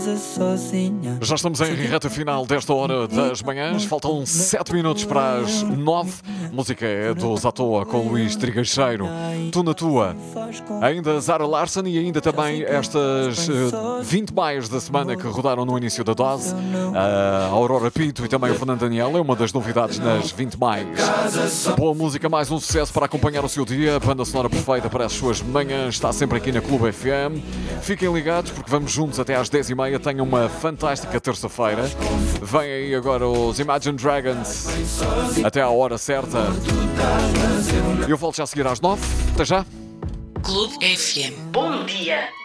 Já estamos em reta final desta hora das manhãs. Faltam 7 minutos para as 9. A música é dos À Toa com Luís Trigacheiro. Tu na tua. Ainda Zara Larsson e ainda também estas 20 mais da semana que rodaram no início da dose. A Aurora Pinto e também o Fernando Daniel é uma das novidades nas 20 mais. Boa música, mais um sucesso para acompanhar o seu dia. A banda sonora perfeita para as suas manhãs está sempre aqui na Clube FM. Fiquem ligados porque vamos juntos até às 10h30. Tenham uma fantástica terça-feira. Vem aí agora os Imagine Dragons até à hora certa. Eu volto já a seguir às 9. Até já. Clube FM. Bom dia.